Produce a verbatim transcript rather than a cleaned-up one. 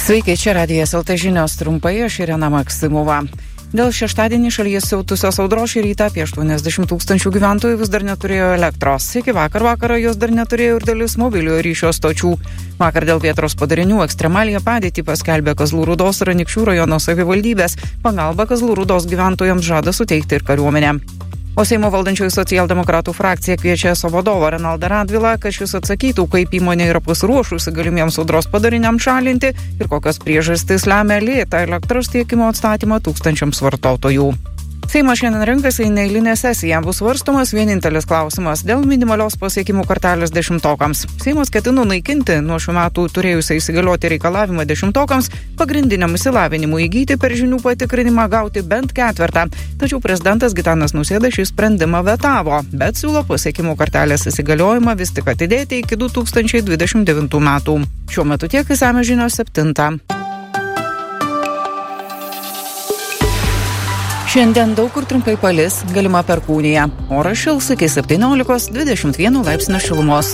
Sveiki, čia Radijas L T žinios trumpai, aš Irena Maksimova. Dėl šeštadienį šalyje siautusios audros šį rytą apie aštuoniasdešimt tūkstančių gyventojų vis dar neturėjo elektros. Iki vakar vakarą jos dar neturėjo ir dalis mobiliojo ryšio stočių. Vakar dėl vėtros padarinių ekstremalią padėtį paskelbė Kazlų Rūdos ir Anykščių rajono savivaldybės. Pagalbą Kazlų Rūdos gyventojams žada suteikti ir kariuomenė. O Seimo valdančiųjų socialdemokratų frakcija kviečia eso vadovą Renaldą Radvilą, kad šis atsakytų, kaip įmonė yra pasiruošusi galimiems audros padariniams šalinti ir kokios priežastys lemia lėtą elektros tiekimo atstatymą tūkstančiams vartotojų. Seimas šiandien renkasi į neeilinę sesiją. Bus svarstomas vienintelis klausimas dėl minimalios pasiekimų kartelės dešimtokams. Seimas ketino naikinti nuo šių metų turėjusią įsigalioti reikalavimą dešimtokams pagrindiniam išsilavinimui įgyti per žinių patikrinimą gauti bent ketvertą. Tačiau prezidentas Gitanas Nausėda šį sprendimą vetavo, bet siūlo pasiekimų kartelės įsigaliojimą vis tik atidėti iki du tūkstančiai dvidešimt devintų metų. Šiuo metu tiek išsamios žinios septintą. Šiandien daug kur trumpai palis, galima perkūnija. Oras šils iki septyniolikos dvidešimt vieno laipsnio šilumos.